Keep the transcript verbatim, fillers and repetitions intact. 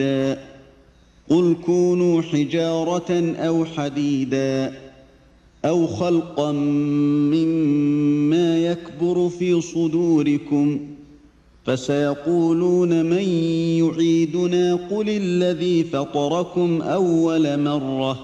قل كونوا حجارة أو حديدا أو خلقا مما يكبر في صدوركم فسيقولون من يعيدنا قل الذي فطركم أول مرة